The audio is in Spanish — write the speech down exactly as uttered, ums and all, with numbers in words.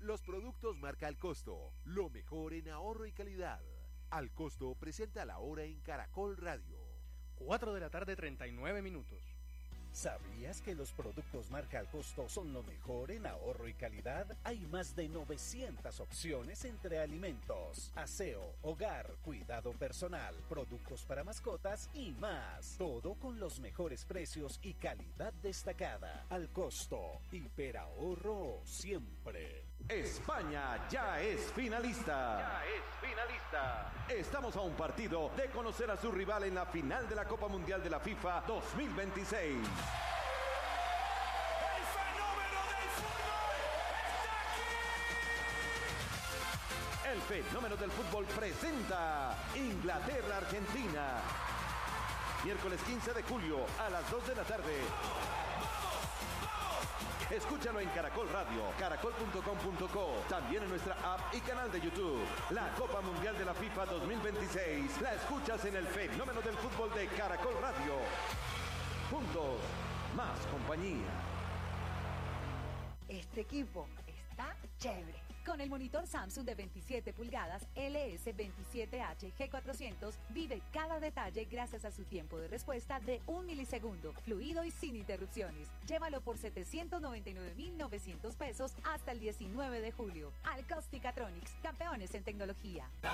Los productos marca Al Costo, lo mejor en ahorro y calidad. Al Costo presenta la hora en Caracol Radio. cuatro de la tarde, treinta y nueve minutos. ¿Sabías que los productos marca Al Costo son lo mejor en ahorro y calidad? Hay más de novecientas opciones entre alimentos, aseo, hogar, cuidado personal, productos para mascotas y más. Todo con los mejores precios y calidad destacada. Al Costo, hiperahorro siempre. España ya es finalista. Ya es finalista. Estamos a un partido de conocer a su rival en la final de la Copa Mundial de la FIFA dos mil veintiséis. ¡El fenómeno del fútbol está aquí! El fenómeno del fútbol presenta Inglaterra-Argentina. Miércoles quince de julio a las dos de la tarde. Escúchalo en Caracol Radio, caracol punto com punto co, también en nuestra app y canal de YouTube. La Copa Mundial de la FIFA dos mil veintiséis la escuchas en el fenómeno del fútbol de Caracol Radio. Juntos, más compañía. Este equipo está chévere. Con el monitor Samsung de veintisiete pulgadas L S veintisiete H G cuatrocientos, vive cada detalle gracias a su tiempo de respuesta de un milisegundo, fluido y sin interrupciones. Llévalo por setecientos noventa y nueve mil novecientos pesos hasta el diecinueve de julio. Al Costo Catronics, campeones en tecnología.